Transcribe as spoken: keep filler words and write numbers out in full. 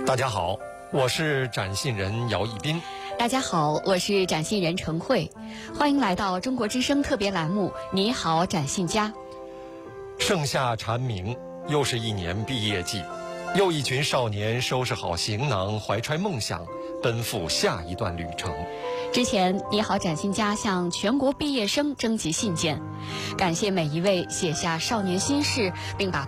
大家好，我是展信人姚一斌。 大家好，我是展信人陈慧，欢迎来到中国之声特别栏目《你好，展信家》。 盛夏蝉鸣，又是一年毕业季，又一群少年收拾好行囊，怀揣梦想，奔赴下一段旅程。 之前，你好，展信家向全国毕业生征集信件，感谢每一位写下少年心事并把